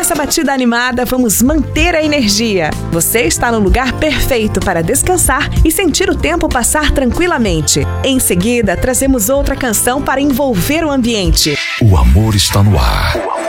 essa batida animada, vamos manter a energia. Você está no lugar perfeito para descansar e sentir o tempo passar tranquilamente. Em seguida, trazemos outra canção para envolver o ambiente. O amor está no ar.